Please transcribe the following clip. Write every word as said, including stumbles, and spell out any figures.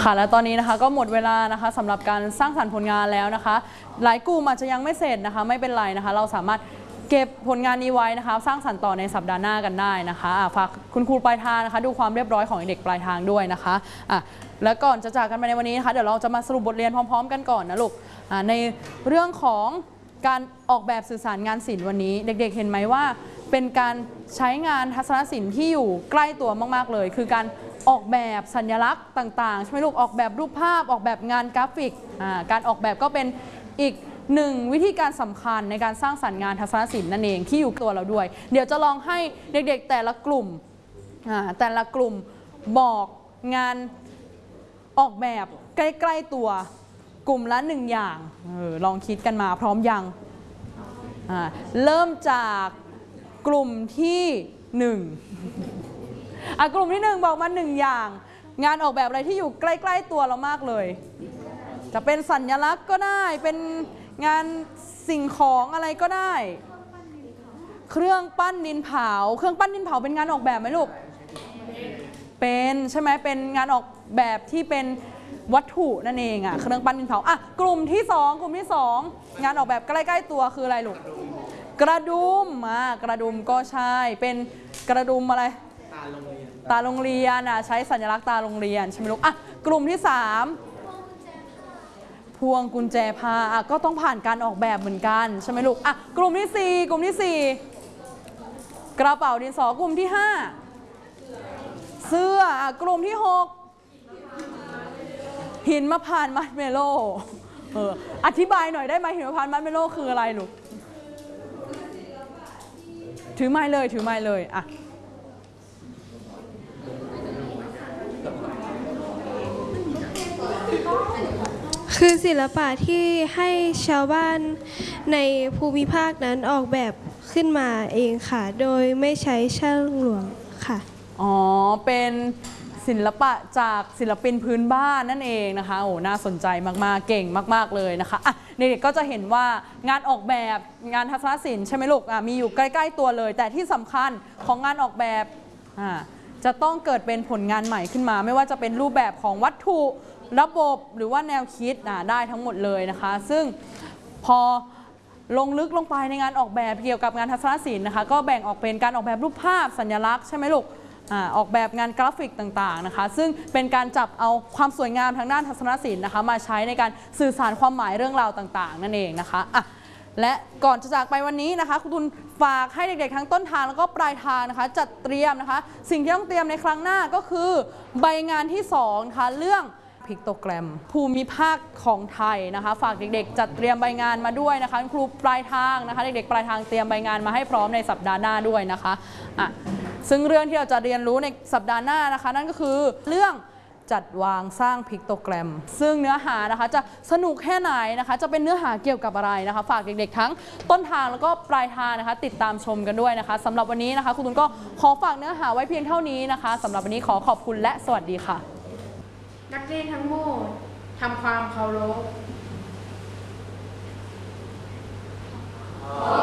ค่ะและตอนนี้นะคะก็หมดเวลานะคะสำหรับการสร้างสรรค์ผลงานแล้วนะคะหลายกลุ่มอาจจะยังไม่เสร็จนะคะไม่เป็นไรนะคะเราสามารถเก็บผลงานนี้ไว้นะคะสร้างสรรค์ต่อในสัปดาห์หน้ากันได้นะคะฝากคุณครูปลายทางนะคะดูความเรียบร้อยของเด็กปลายทางด้วยนะคะอ่ะและก่อนจะจากกันไปในวันนี้นะคะเดี๋ยวเราจะมาสรุปบทเรียนพร้อมๆกันก่อนนะลูกอ่ะในเรื่องของการออกแบบสื่อสารงานศิลป์วันนี้เด็กๆเห็นไหมว่าเป็นการใช้งานทัศนศิลป์ที่อยู่ใกล้ตัวมากๆเลยคือการออกแบบสัญลักษณ์ต่างๆใช่ไหมลูกออกแบบรูปภาพออกแบบงานกราฟิกการออกแบบก็เป็นอีกหนึ่งวิธีการสำคัญในการสร้างสรรค์งานทัศนศิลป์นั่นเองที่อยู่ตัวเราด้วยเดี๋ยวจะลองให้เด็กๆแต่ละกลุ่มแต่ละกลุ่มบอกงานออกแบบใกล้ๆตัวกลุ่มละหนึ่งอย่างออลองคิดกันมาพร้อมยังเริ่มจากกลุ่มที่หนึ่งอ่ะกลุ่มที่หนึ่งบอกมาหนึ่งอย่างงานออกแบบอะไรที่อยู่ใกล้ๆตัวเรามากเลยจะเป็นสัญลักษณ์ก็ได้เป็นงานสิ่งของอะไรก็ได้เครื่องปั้นดินเผาเครื่องปั้นดินเผาเป็นงานออกแบบไหมลูกเป็นใช่ไหมเป็นงานออกแบบที่เป็นวัตถุนั่นเองอ่ะเครื่องปั้นดินเผาอ่ะกลุ่มที่สองกลุ่มที่สองงานออกแบบใกล้ๆตัวคืออะไรลูกกระดุมอ่ะกระดุมก็ใช่เป็นกระดุมอะไรตาโรงเรียนตาโรงเรียนอ่ะใช้สัญลักษณ์ตาโรงเรียนใช่ไหมลูกอ่ะกลุ่มที่สามพวงกุญแจผ้าอ่ะก็ต้องผ่านการออกแบบเหมือนกันใช่ไหมลูกอ่ะกลุ่มที่สี่กลุ่มที่สี่กระเป๋าดินสอกลุ่มที่ห้าเสื้ออ่ะกลุ่มที่หกหินมะพร้าวมัดเมโลเอออธิบายหน่อยได้ไหมหินมะพร้าวมัดเมโลคืออะไรลูกถือไม้เลยถือไม้เลยอ่ะคือศิลปะที่ให้ชาวบ้านในภูมิภาคนั้นออกแบบขึ้นมาเองค่ะโดยไม่ใช้ช่างหลวงค่ะอ๋อเป็นศิลปะจากศิลปินพื้นบ้านนั่นเองนะคะโอ้น่าสนใจมากๆเก่งมากๆเลยนะคะอ่ะเด็กๆก็จะเห็นว่างานออกแบบงานทัศนศิลป์ใช่ไหมลูกอ่ะมีอยู่ใกล้ๆตัวเลยแต่ที่สำคัญของงานออกแบบอ่าจะต้องเกิดเป็นผลงานใหม่ขึ้นมาไม่ว่าจะเป็นรูปแบบของวัตถุระบบหรือว่าแนวคิดได้ทั้งหมดเลยนะคะซึ่งพอลงลึกลงไปในงานออกแบบเกี่ยวกับงานทัศนศิลป์นะคะก็แบ่งออกเป็นการออกแบบรูปภาพสัญลักษณ์ใช่ไหมลูกออกแบบงานกราฟิกต่างๆนะคะซึ่งเป็นการจับเอาความสวยงามทางด้านทัศนศิลป์นะคะมาใช้ในการสื่อสารความหมายเรื่องราวต่างๆนั่นเองนะคะอ่ะและก่อนจะจากไปวันนี้นะคะคุณตุลฝากให้เด็กๆทั้งต้นทางแล้วก็ปลายทางนะคะจัดเตรียมนะคะสิ่งที่ต้องเตรียมในครั้งหน้าก็คือใบงานที่สองนะคะเรื่องพิกโตแกรมภูมิภาคของไทยนะคะฝากเด็กๆจัดเตรียมใบงานมาด้วยนะคะครูปลายทางนะคะเด็กๆปลายทางเตรียมใบงานมาให้พร้อมในสัปดาห์หน้าด้วยนะคะอ่ะซึ่งเรื่องที่เราจะเรียนรู้ในสัปดาห์หน้านะคะนั่นก็คือเรื่องจัดวางสร้างพิกโตแกรมซึ่งเนื้อหานะคะจะสนุกแค่ไหนนะคะจะเป็นเนื้อหาเกี่ยวกับอะไรนะคะฝากเด็กๆทั้งต้นทางแล้วก็ปลายทางนะคะติดตามชมกันด้วยนะคะสำหรับวันนี้นะคะคุณตุลก็ขอฝากเนื้อหาไว้เพียงเท่านี้นะคะสำหรับวันนี้ขอขอบคุณและสวัสดีค่ะนักเรียนทั้งหมดทำความเคารพ